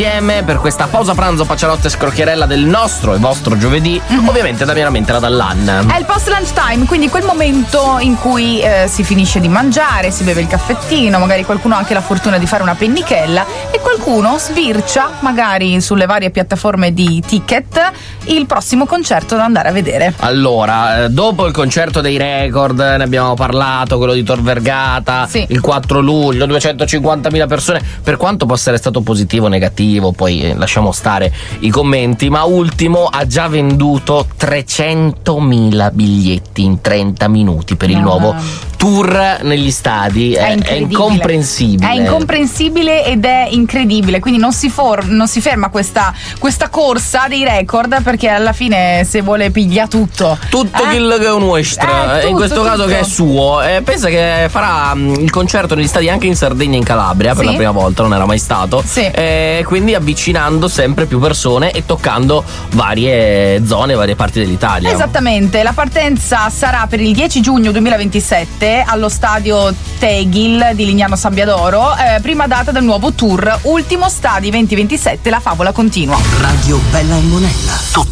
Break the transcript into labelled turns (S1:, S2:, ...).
S1: insieme per questa pausa pranzo, paccialotta e scrocchierella del nostro e vostro giovedì, ovviamente da Meramente la Dallan.
S2: È il post lunch time, quindi quel momento in cui si finisce di mangiare, si beve il caffettino, magari qualcuno ha anche la fortuna di fare una pennichella e qualcuno sbircia magari sulle varie piattaforme di ticket il prossimo concerto da andare a vedere.
S1: Allora, dopo il concerto dei Record, ne abbiamo parlato, quello di Tor Vergata,
S2: sì,
S1: il 4 luglio, 250.000 persone, per quanto possa essere stato positivo o negativo, poi lasciamo stare i commenti, ma Ultimo ha già venduto 300.000 biglietti in 30 minuti per il nuovo tour negli stadi. È incomprensibile. È
S2: incomprensibile ed è incredibile, quindi non si ferma questa corsa dei record, perché alla fine se vuole piglia tutto
S1: quello che è un nuestro, in questo caso che è suo, pensa che farà il concerto negli stadi anche in Sardegna e in Calabria per la prima volta, non era mai stato, quindi avvicinando sempre più persone e toccando varie zone, varie parti dell'Italia.
S2: Esattamente, la partenza sarà per il 10 giugno 2027 allo stadio Tegil di Lignano Sabbiadoro, prima data del nuovo tour Ultimo Stadi 2027, la favola continua.
S3: Radio Bella e Monella.